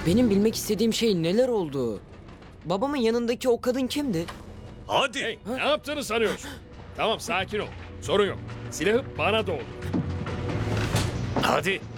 Benim bilmek istediğim şey neler oldu? Babamın yanındaki o kadın kimdi? Hadi. Hey, ne yaptığını sanıyorsun? Tamam, sakin ol. Sorun yok. Silahı bana doğru. Hadi.